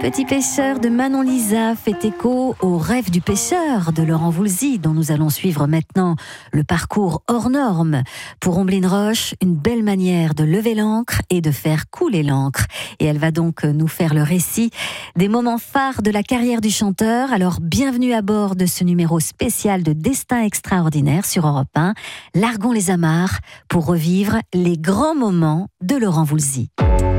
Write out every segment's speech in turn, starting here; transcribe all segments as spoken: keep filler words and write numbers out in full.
petit pêcheur de Manon Lisa fait écho au rêve du pêcheur de Laurent Voulzy, dont nous allons suivre maintenant le parcours hors norme. Pour Omblin Roche, une belle manière de lever l'ancre et de faire couler l'ancre. Et elle va donc nous faire le récit des moments phares de la carrière du chanteur. Alors, bienvenue à bord de ce numéro spécial de Destin extraordinaire sur Europe un. Larguons les amarres pour revivre les grands moments de Laurent Voulzy.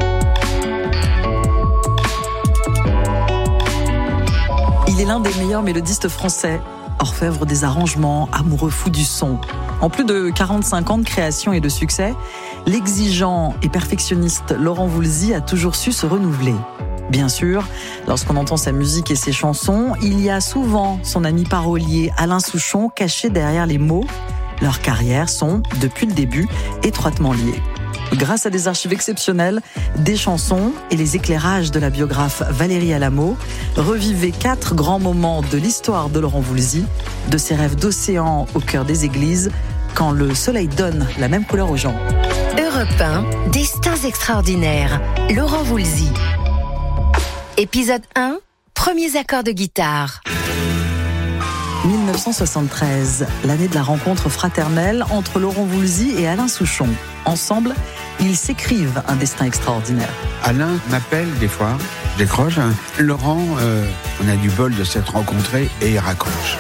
Il est l'un des meilleurs mélodistes français, orfèvre des arrangements, amoureux fou du son. En plus de quarante-cinq ans de création et de succès, l'exigeant et perfectionniste Laurent Voulzy a toujours su se renouveler. Bien sûr, lorsqu'on entend sa musique et ses chansons, il y a souvent son ami parolier Alain Souchon caché derrière les mots. Leurs carrières sont, depuis le début, étroitement liées. Grâce à des archives exceptionnelles, des chansons et les éclairages de la biographe Valérie Alamo, revivez quatre grands moments de l'histoire de Laurent Voulzy, de ses rêves d'océan au cœur des églises, quand le soleil donne la même couleur aux gens. Europe un, Destins extraordinaires, Laurent Voulzy. Épisode un, premiers accords de guitare. dix-neuf cent soixante-treize, l'année de la rencontre fraternelle entre Laurent Voulzy et Alain Souchon. Ensemble, ils s'écrivent un destin extraordinaire. Alain m'appelle des fois, je décroche. Laurent, euh, on a du bol de s'être rencontrés et il raccroche.